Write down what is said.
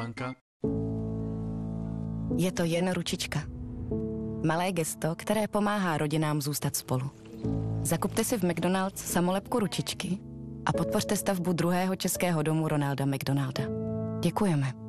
banka. Je to jen ručička. Malé gesto, které pomáhá rodinám zůstat spolu. Zakupte si v McDonald's samolepku ručičky a podpořte stavbu druhého českého domu Ronalda McDonalda. Děkujeme.